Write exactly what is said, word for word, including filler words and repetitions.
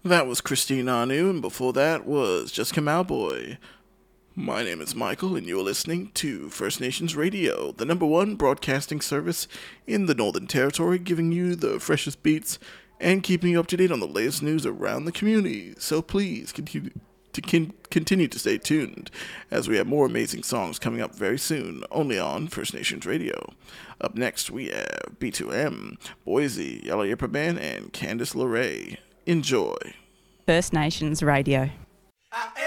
That was Christine Anu, and before that was Jessica Malboy. My name is Michael, and you're listening to First Nations Radio, the number one broadcasting service in the Northern Territory, giving you the freshest beats and keeping you up to date on the latest news around the community. So please continue to con- continue to stay tuned, as we have more amazing songs coming up very soon, only on First Nations Radio. Up next, we have B two M, Boise, Yellow Yipper Band, and Candice LeRae. Enjoy. First Nations Radio.